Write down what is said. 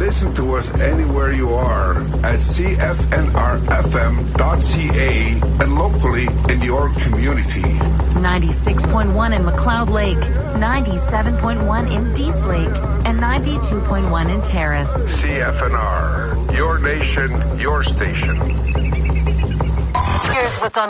listen to us anywhere you are at cfnrfm.ca and locally in your community. 96.1 in McLeod Lake, 97.1 in Dease Lake, and 92.1 in Terrace. CFNR, your nation, your station. Here's what's on